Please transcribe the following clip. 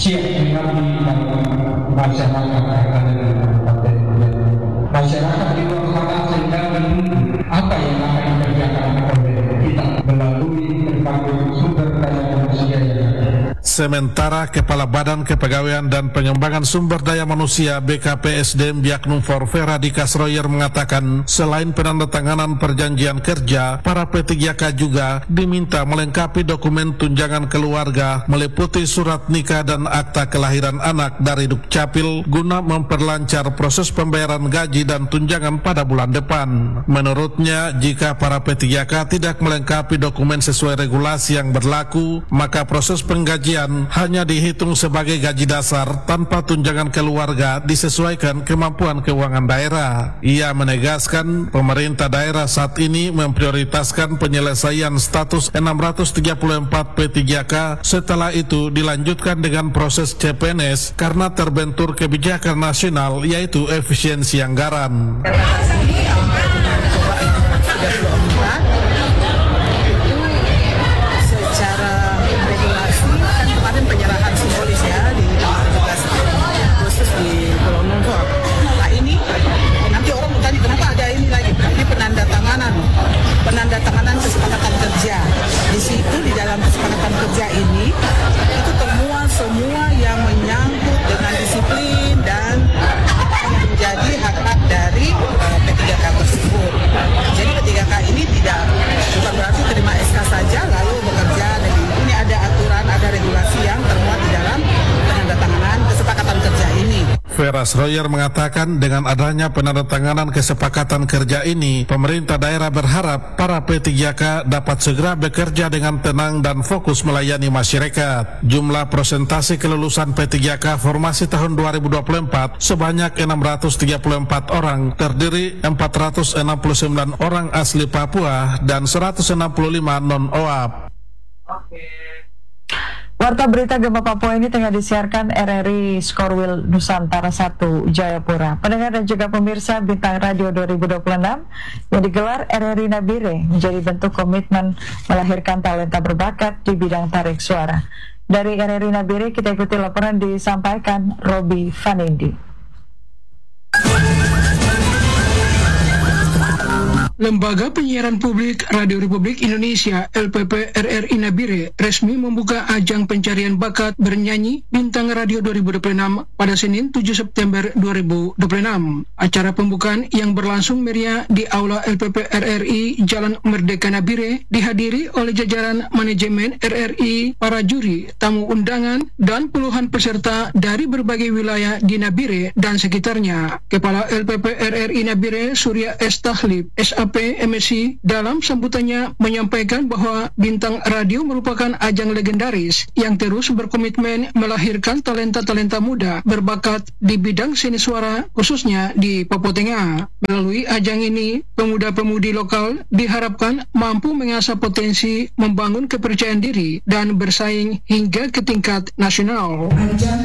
siap mengabdi dalam masyarakat yang ada di Kabupaten Hujan. Masyarakat di luar sana sehingga apa yang akan dikerjakan oleh kita melalui berbagai sumber daya manusia yang ada. Sementara Kepala Badan Kepegawaian dan Pengembangan Sumber Daya Manusia BKPSDM Biaknum Forvera di Kasroyer mengatakan selain penandatanganan perjanjian kerja, para P3K juga diminta melengkapi dokumen tunjangan keluarga meliputi surat nikah dan akta kelahiran anak dari Dukcapil guna memperlancar proses pembayaran gaji dan tunjangan pada bulan depan. Menurutnya, jika para P3K tidak melengkapi dokumen sesuai regulasi yang berlaku, maka proses penggajian hanya dihitung sebagai gaji dasar tanpa tunjangan keluarga disesuaikan kemampuan keuangan daerah. Ia menegaskan pemerintah daerah saat ini memprioritaskan penyelesaian status 634 P3K, setelah itu dilanjutkan dengan proses CPNS karena terbentur kebijakan nasional yaitu efisiensi anggaran. Penyerahan simbolis ya di 17 Agustus di Pulau Lombok. Nah ini nanti orang bertanya kenapa ada ini lagi? Ini penandatanganan kesepakatan kerja. Di situ di dalam kesepakatan kerja ini itu termuat semua yang menyangkut dengan disiplin dan apa yang menjadi hak-hak dari P3K tersebut. Jadi P3K ini bukan berarti terima SK saja lalu bekerja. Ini ada aturan, ada regulasi yang termuat di dalam penandatanganan kesepakatan kerja ini. Vera Schroyer mengatakan dengan adanya penandatanganan kesepakatan kerja ini, pemerintah daerah berharap para P3K dapat segera bekerja dengan tenang dan fokus melayani masyarakat. Jumlah persentase kelulusan P3K formasi tahun 2024 sebanyak 634 orang, terdiri 469 orang asli Papua dan 165 non-OAP. Warta berita Gempa Papua ini tengah disiarkan RRI Skorwil Nusantara 1 Jayapura. Pendengar dan juga pemirsa Bintang Radio 2026 yang digelar RRI Nabire menjadi bentuk komitmen melahirkan talenta berbakat di bidang tarik suara. Dari RRI Nabire kita ikuti laporan disampaikan Robi Vanindi. Lembaga Penyiaran Publik Radio Republik Indonesia LPP RRI Nabire resmi membuka ajang pencarian bakat bernyanyi Bintang Radio 2026 pada Senin 7 September 2026. Acara pembukaan yang berlangsung meriah di Aula LPP RRI Jalan Merdeka Nabire dihadiri oleh jajaran manajemen RRI, para juri, tamu undangan, dan puluhan peserta dari berbagai wilayah di Nabire dan sekitarnya. Kepala LPP RRI Nabire Surya S. Tahlib, SAP MSc, dalam sambutannya menyampaikan bahwa Bintang Radio merupakan ajang legendaris yang terus berkomitmen melahirkan talenta-talenta muda berbakat di bidang seni suara khususnya di Papua Tengah. Melalui ajang ini, pemuda-pemudi lokal diharapkan mampu mengasah potensi, membangun kepercayaan diri, dan bersaing hingga ke tingkat nasional.